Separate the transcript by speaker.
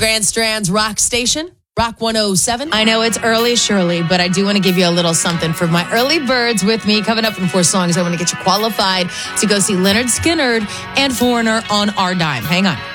Speaker 1: Grand Strand's Rock Station, Rock 107.
Speaker 2: I know it's early, Shirley, but I do want to give you a little something for my early birds with me. Coming up in 4 songs, I want to get you qualified to go see Leonard Skinner and Foreigner on our dime. Hang on.